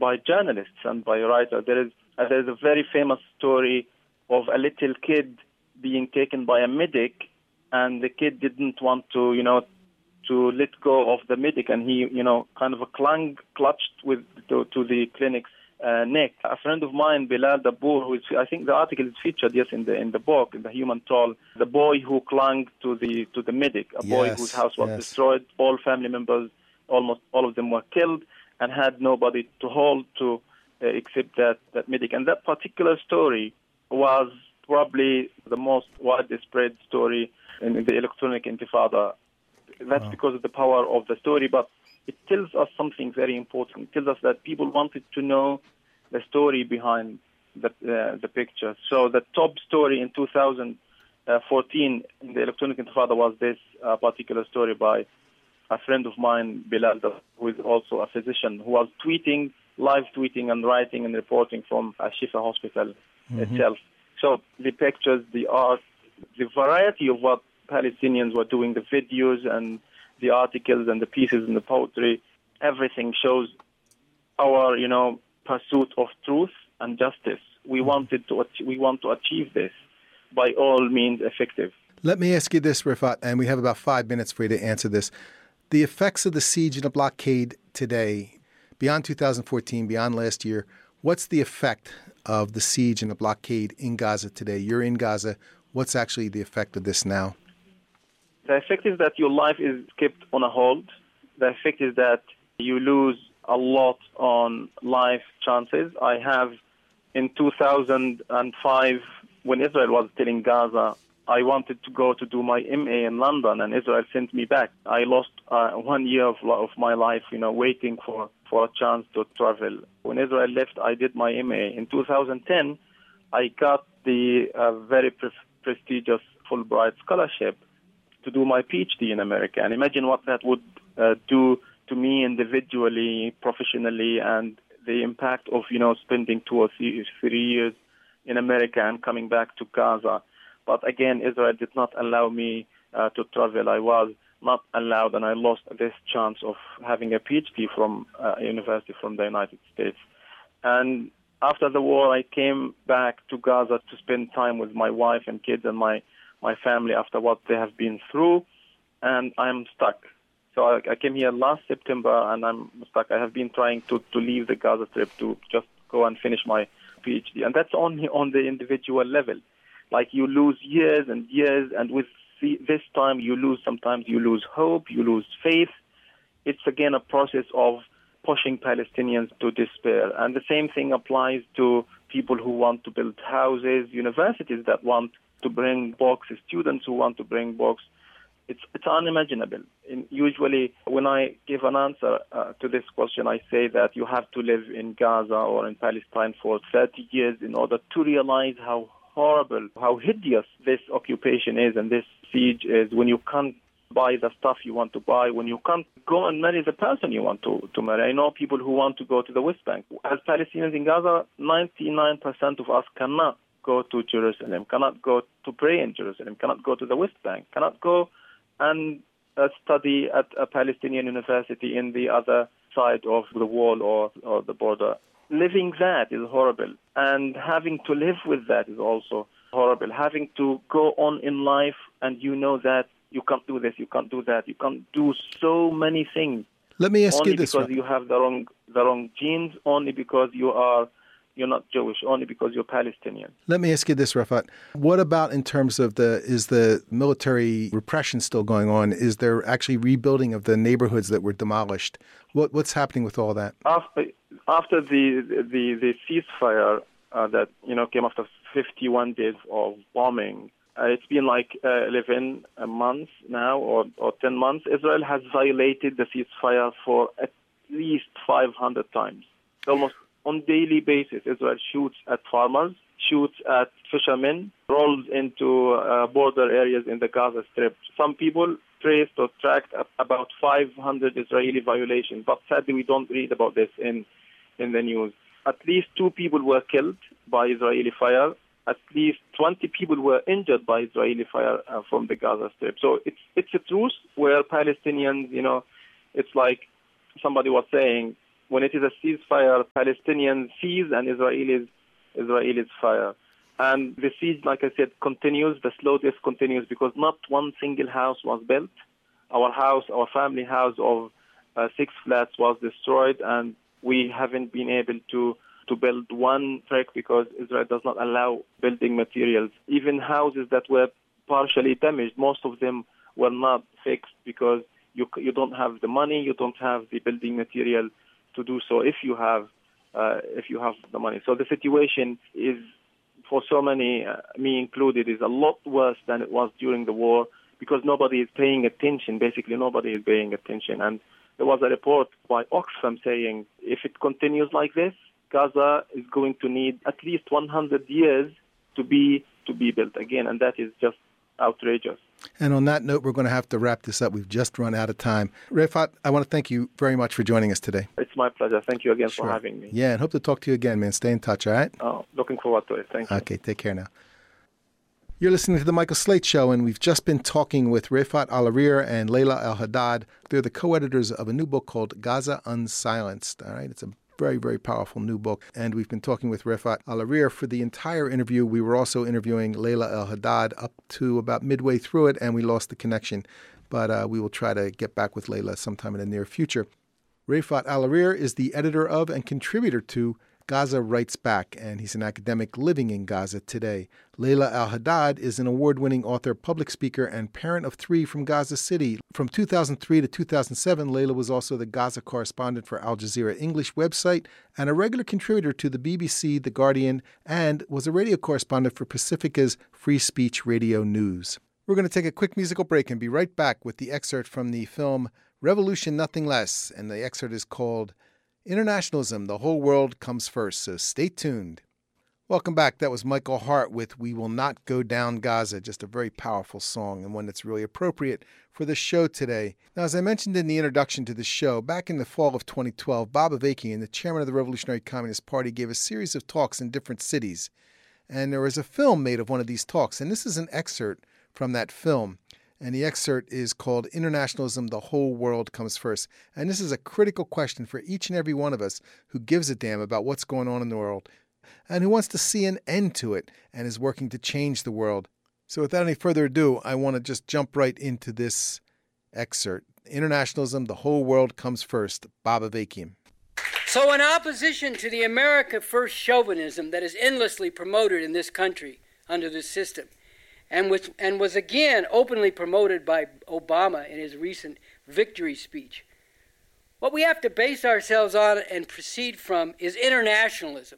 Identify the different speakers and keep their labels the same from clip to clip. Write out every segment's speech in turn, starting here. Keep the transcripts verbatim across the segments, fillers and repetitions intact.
Speaker 1: by journalists and by writers. There is uh, there is a very famous story of a little kid being taken by a medic, and the kid didn't want to, you know, to let go of the medic, and he, you know, kind of a clung, clutched with to, to the clinic's uh, neck. A friend of mine, Bilal Dabbour, who is, I think the article is featured, yes, in the in the book, in the Human Toll, the boy who clung to the to the medic, a boy
Speaker 2: Yes,
Speaker 1: whose house was
Speaker 2: yes.
Speaker 1: destroyed, all family members, almost all of them were killed, and had nobody to hold to uh, except that, that medic. And that particular story was probably the most widely spread story in the electronic intifada. That's
Speaker 2: Wow.
Speaker 1: because of the power of the story, but it tells us something very important. It tells us that people wanted to know the story behind the uh, the picture. So the top story in two thousand fourteen in the electronic intifada was this uh, particular story by a friend of mine, Bilal, who is also a physician, who was tweeting, live tweeting and writing and reporting from Al-Shifa Hospital
Speaker 2: Mm-hmm.
Speaker 1: itself. So the pictures, the art, the variety of what Palestinians were doing, the videos and the articles and the pieces and the poetry, everything shows our, you know, pursuit of truth and justice. We wanted to, we want to achieve this by all means effective.
Speaker 2: Let me ask you this, Rifat, and we have about five minutes for you to answer this. The effects of the siege and the blockade today, beyond two thousand fourteen, beyond last year, what's the effect of the siege and the blockade in Gaza today? You're in Gaza. What's actually the effect of this now?
Speaker 1: The effect is that your life is kept on a hold. The effect is that you lose a lot on life chances. I have, in two thousand five, when Israel was still in Gaza, I wanted to go to do my M A in London, and Israel sent me back. I lost uh, one year of, of my life, you know, waiting for, for a chance to travel. When Israel left, I did my M A. In two thousand ten, I got the uh, very pre- prestigious Fulbright scholarship to do my PhD in America. And imagine what that would uh, do to me individually, professionally, and the impact of, you know, spending two or three, three years in America and coming back to Gaza. But again, Israel did not allow me uh, to travel. I was not allowed, and I lost this chance of having a PhD from uh, a university from the United States. And after the war, I came back to Gaza to spend time with my wife and kids and my, my family after what they have been through, and I'm stuck. So I, I came here last September, and I'm stuck. I have been trying to, to leave the Gaza Strip to just go and finish my PhD, and that's only on the individual level. Like, you lose years and years, and with the, this time you lose, sometimes you lose hope, you lose faith. It's again a process of pushing Palestinians to despair. And the same thing applies to people who want to build houses, universities that want to bring books, students who want to bring books. It's it's unimaginable. In, usually, when I give an answer uh, to this question, I say that you have to live in Gaza or in Palestine for thirty years in order to realize how horrible, how hideous this occupation is and this siege is, when you can't buy the stuff you want to buy, when you can't go and marry the person you want to, to marry. I know people who want to go to the West Bank. As Palestinians in Gaza, ninety-nine percent of us cannot go to Jerusalem, cannot go to pray in Jerusalem, cannot go to the West Bank, cannot go and uh, study at a Palestinian university in the other side of the wall or, or the border. Living that is horrible, and having to live with that is also horrible. Having to go on in life and you know that you can't do this, you can't do that, you can't do so many things.
Speaker 2: Let me ask
Speaker 1: only
Speaker 2: you this,
Speaker 1: because you have the wrong the wrong genes, only because you are you're not Jewish, only because you're Palestinian.
Speaker 2: Let me ask you this, Rafat. What about in terms of the, is the military repression still going on? Is there actually rebuilding of the neighborhoods that were demolished? What What's happening with all that?
Speaker 1: After, after the, the, the ceasefire uh, that, you know, came after fifty-one days of bombing, uh, it's been like uh, eleven months now or, or ten months. Israel has violated the ceasefire for at least five hundred times. Almost on daily basis, Israel shoots at farmers, shoots at fishermen, rolls into uh, border areas in the Gaza Strip. Some people traced or tracked about five hundred Israeli violations, but sadly we don't read about this in, in the news. At least two people were killed by Israeli fire. At least twenty people were injured by Israeli fire uh, from the Gaza Strip. So it's it's a truce where Palestinians, you know, it's like somebody was saying, When it is a ceasefire, Palestinians seize and Israelis Israelis fire. And the siege, like I said, continues. The slow death continues because not one single house was built. Our house, our family house of uh, six flats was destroyed, and we haven't been able to, to build one brick because Israel does not allow building materials. Even houses that were partially damaged, most of them were not fixed because you you don't have the money, you don't have the building material to do so if you have uh, if you have the money. So the situation is, for so many, uh, me included, is a lot worse than it was during the war because nobody is paying attention. Basically, nobody is paying attention. And there was a report by Oxfam saying if it continues like this, Gaza is going to need at least one hundred years to be to be built again, and that is just outrageous.
Speaker 2: And on that note, we're going to have to wrap this up. We've just run out of time. Refaat, I want to thank you very much for joining us today.
Speaker 1: It's my pleasure. Thank you again
Speaker 2: Sure.
Speaker 1: for having me.
Speaker 2: Yeah, and hope to talk to you again, man. Stay in touch, all right?
Speaker 1: Oh, looking forward to it. Thank you.
Speaker 2: Okay, take care now. You're listening to The Michael Slate Show, and we've just been talking with Refaat Alareer and Layla El-Haddad. They're the co-editors of a new book called Gaza Unsilenced, all right? It's a very, very powerful new book. And we've been talking with Refaat Alareer for the entire interview. We were also interviewing Layla El-Haddad up to about midway through it, and we lost the connection. But uh, we will try to get back with Layla sometime in the near future. Refaat Alareer is the editor of and contributor to Gaza Writes Back, and he's an academic living in Gaza today. Layla El-Haddad is an award-winning author, public speaker, and parent of three from Gaza City. From two thousand three to two thousand seven, Layla was also the Gaza correspondent for Al Jazeera English website and a regular contributor to the B B C, The Guardian, and was a radio correspondent for Pacifica's Free Speech Radio News. We're going to take a quick musical break and be right back with the excerpt from the film Revolution Nothing Less, and the excerpt is called Internationalism, the Whole World Comes First, so stay tuned. Welcome back. That was Michael Hart with We Will Not Go Down Gaza, just a very powerful song and one that's really appropriate for the show today. Now, as I mentioned in the introduction to the show, back in the fall of twenty twelve, Bob Avakian, the chairman of the Revolutionary Communist Party, gave a series of talks in different cities. And there was a film made of one of these talks, and this is an excerpt from that film. And the excerpt is called Internationalism, the Whole World Comes First. And this is a critical question for each and every one of us who gives a damn about what's going on in the world and who wants to see an end to it and is working to change the world. So without any further ado, I want to just jump right into this excerpt. Internationalism, the Whole World Comes First, Bob Avakian.
Speaker 3: So in opposition to the America First chauvinism that is endlessly promoted in this country under this system, and which and was again openly promoted by Obama in his recent victory speech, what we have to base ourselves on and proceed from is internationalism.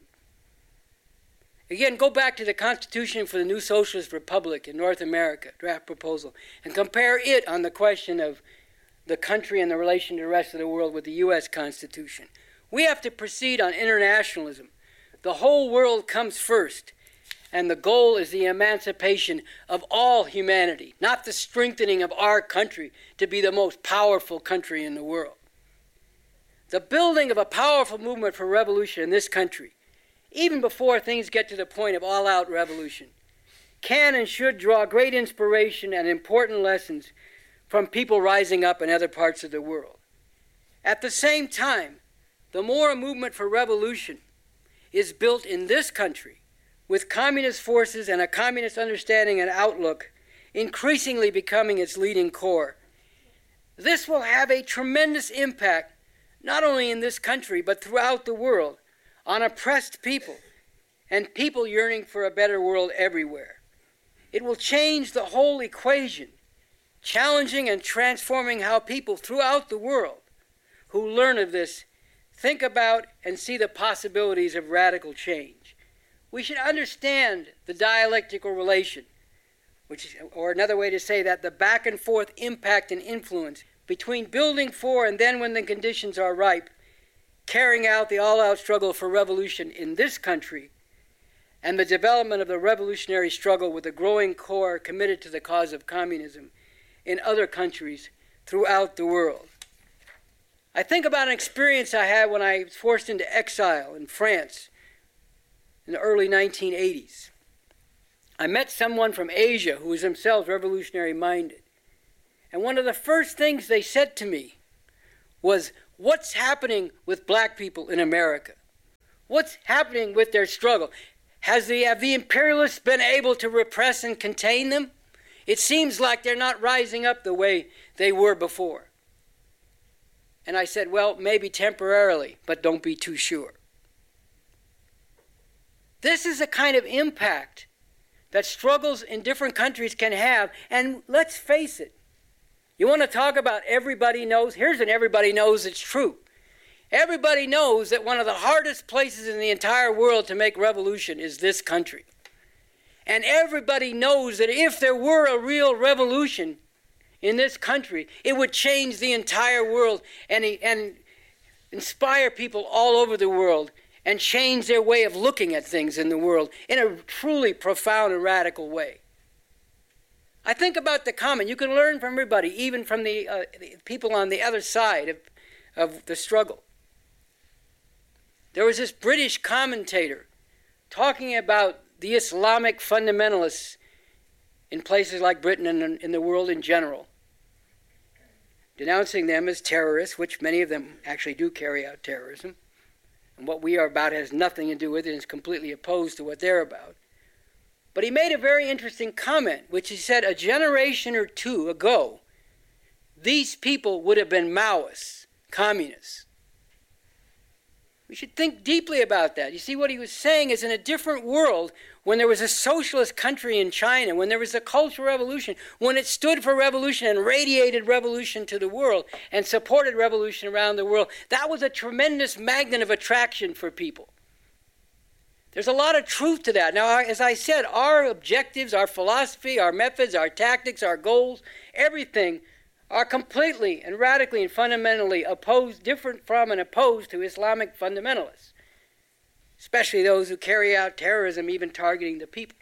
Speaker 3: Again, go back to the Constitution for the New Socialist Republic in North America, draft proposal, and compare it on the question of the country and the relation to the rest of the world with the U S Constitution. We have to proceed on internationalism. The whole world comes first. And the goal is the emancipation of all humanity, not the strengthening of our country to be the most powerful country in the world. The building of a powerful movement for revolution in this country, even before things get to the point of all-out revolution, can and should draw great inspiration and important lessons from people rising up in other parts of the world. At the same time, the more a movement for revolution is built in this country, with communist forces and a communist understanding and outlook increasingly becoming its leading core, this will have a tremendous impact not only in this country but throughout the world on oppressed people and people yearning for a better world everywhere. It will change the whole equation, challenging and transforming how people throughout the world who learn of this think about and see the possibilities of radical change. We should understand the dialectical relation, which is, or another way to say that, the back and forth impact and influence between building for and then when the conditions are ripe, carrying out the all-out struggle for revolution in this country and the development of the revolutionary struggle with a growing core committed to the cause of communism in other countries throughout the world. I think about an experience I had when I was forced into exile in France in the early nineteen eighties. I met someone from Asia who was themselves revolutionary minded. And one of the first things they said to me was, what's happening with black people in America? What's happening with their struggle? Has the, have the imperialists been able to repress and contain them? It seems like they're not rising up the way they were before. And I said, well, maybe temporarily, but don't be too sure. This is the kind of impact that struggles in different countries can have, and let's face it. You want to talk about everybody knows? Here's an everybody knows it's true. Everybody knows that one of the hardest places in the entire world to make revolution is this country. And everybody knows that if there were a real revolution in this country, it would change the entire world and, and inspire people all over the world and change their way of looking at things in the world in a truly profound and radical way. I think about the comment. You can learn from everybody, even from the, uh, the people on the other side of, of the struggle. There was this British commentator talking about the Islamic fundamentalists in places like Britain and in the world in general, denouncing them as terrorists, which many of them actually do carry out terrorism. And what we are about has nothing to do with it and is completely opposed to what they're about. But he made a very interesting comment, which he said a generation or two ago, these people would have been Maoists, communists. We should think deeply about that. You see, what he was saying is in a different world, when there was a socialist country in China, when there was a cultural revolution, when it stood for revolution and radiated revolution to the world and supported revolution around the world, that was a tremendous magnet of attraction for people. There's a lot of truth to that. Now, as I said, our objectives, our philosophy, our methods, our tactics, our goals, everything are completely and radically and fundamentally opposed, different from and opposed to Islamic fundamentalists, especially those who carry out terrorism, even targeting the people.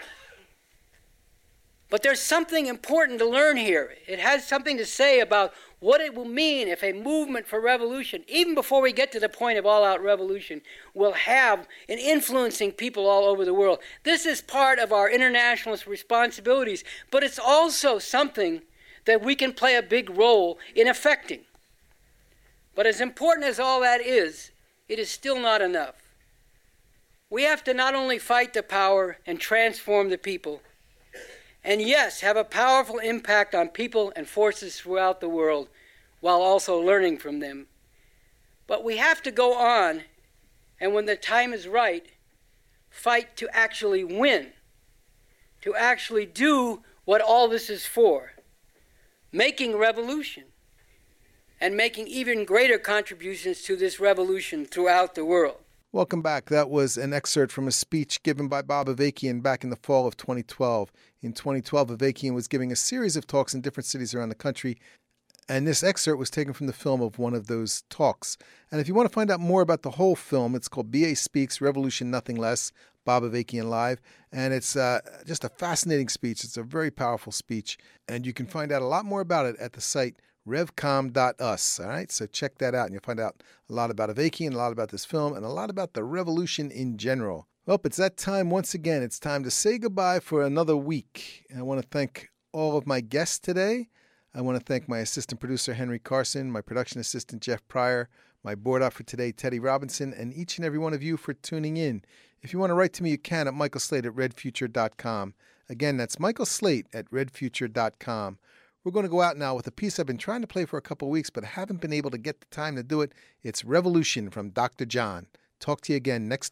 Speaker 3: But there's something important to learn here. It has something to say about what it will mean if a movement for revolution, even before we get to the point of all-out revolution, will have in influencing people all over the world. This is part of our internationalist responsibilities, but it's also something that we can play a big role in affecting. But as important as all that is, it is still not enough. We have to not only fight the power and transform the people, and yes, have a powerful impact on people and forces throughout the world while also learning from them, but we have to go on, and when the time is right, fight to actually win, to actually do what all this is for. Making revolution and making even greater contributions to this revolution throughout the world.
Speaker 2: Welcome back. That was an excerpt from a speech given by Bob Avakian back in the fall of twenty twelve. In twenty twelve, Avakian was giving a series of talks in different cities around the country, and this excerpt was taken from the film of one of those talks. And if you want to find out more about the whole film, it's called B A Speaks, Revolution Nothing Less, Bob Avakian Live, and it's uh, just a fascinating speech. It's a very powerful speech, and you can find out a lot more about it at the site revcom dot u s. All right, so check that out, and you'll find out a lot about Avakian, a lot about this film, and a lot about the revolution in general. Well, it's that time once again. It's time to say goodbye for another week. And I want to thank all of my guests today. I want to thank my assistant producer, Henry Carson, my production assistant, Jeff Pryor, my board op for today, Teddy Robinson, and each and every one of you for tuning in. If you want to write to me, you can at michael slate at red future dot com. Again, that's Michael Slate at red future dot com. We're going to go out now with a piece I've been trying to play for a couple of weeks, but haven't been able to get the time to do it. It's Revolution from Doctor John. Talk to you again next